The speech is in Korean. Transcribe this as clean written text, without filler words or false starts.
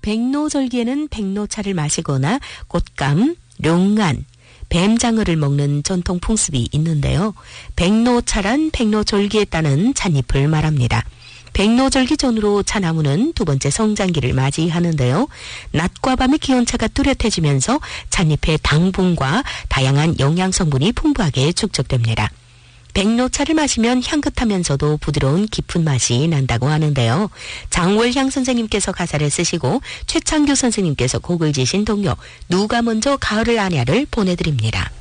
백로절기에는 백로차를 마시거나 꽃감, 룡안, 뱀장어를 먹는 전통 풍습이 있는데요. 백로차란 백로절기에 따는 찻잎을 말합니다. 백로절기 전후로 차나무는 두 번째 성장기를 맞이하는데요. 낮과 밤의 기온차가 뚜렷해지면서 찻잎의 당분과 다양한 영양 성분이 풍부하게 축적됩니다. 백로차를 마시면 향긋하면서도 부드러운 깊은 맛이 난다고 하는데요. 장월향 선생님께서 가사를 쓰시고 최창규 선생님께서 곡을 지신 동요 누가 먼저 가을을 아냐를 보내드립니다.